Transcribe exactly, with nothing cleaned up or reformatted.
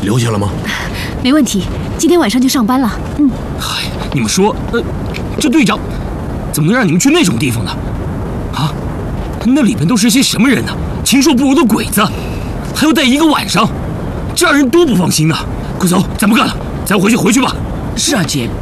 留下了吗？ 没问题，今天晚上就上班了。嗯。 嗨，你们说，呃，这队长怎么能让你们去那种地方呢？啊，那里边都是些什么人呢？禽兽不如的鬼子，还要待一个晚上，这让人多不放心呐！快走，咱不干了，咱回去回去吧。 是啊，姐，